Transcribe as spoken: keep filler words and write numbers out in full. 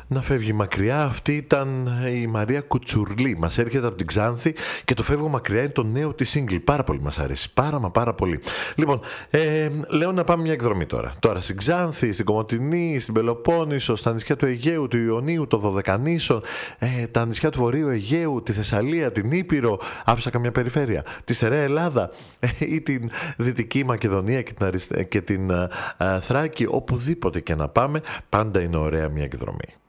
να φεύγει μακριά. Αυτή ήταν η Μαρία Κουτσουρλή. Μας έρχεται από την Ξάνθη και το «Φεύγω μακριά» είναι το νέο της single. Πάρα πολύ μας αρέσει. Πάρα μα πάρα πολύ. Λοιπόν, ε, λέω να πάμε μια εκδρομή τώρα. Τώρα στην Ξάνθη, στην Κομοτηνή, στην Πελοπόννησο, στα νησιά του Αιγαίου, του Ιωνίου, των Δωδεκανήσων, ε, τα νησιά του Βορείου Αιγαίου, τη Θεσσαλία, την Ήπειρο. Άφησα καμιά περιφέρεια. Τη Στερεά Ελλάδα ε, ή την Δυτική Μακεδονία και την, Αριστε... και την α, α, Θράκη. Οπουδήποτε και να πάμε, πάντα είναι ωραία μια εκδρομή.